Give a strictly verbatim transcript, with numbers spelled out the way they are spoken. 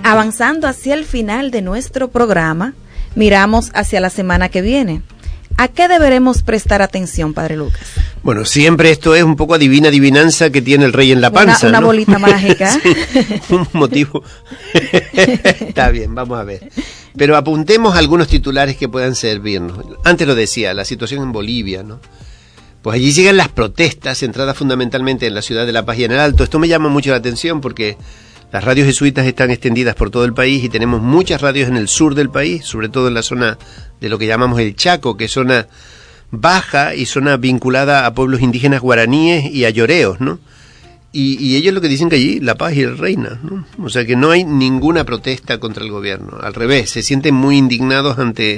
Avanzando hacia el final de nuestro programa, miramos hacia la semana que viene. ¿A qué deberemos prestar atención, Padre Lucas? Bueno, siempre esto es un poco adivina adivinanza que tiene el rey en la panza, Una, una ¿no? bolita mágica. Sí, un motivo. Está bien, vamos a ver. Pero apuntemos algunos titulares que puedan servirnos. Antes lo decía, la situación en Bolivia, ¿no? Pues allí llegan las protestas, centradas fundamentalmente en la ciudad de La Paz y en el Alto. Esto me llama mucho la atención porque las radios jesuitas están extendidas por todo el país y tenemos muchas radios en el sur del país, sobre todo en la zona de lo que llamamos el Chaco, que es zona baja y zona vinculada a pueblos indígenas guaraníes y a lloreos, ¿no? Y, y ellos lo que dicen que allí la paz y el reina, ¿no? O sea que no hay ninguna protesta contra el gobierno, al revés, se sienten muy indignados ante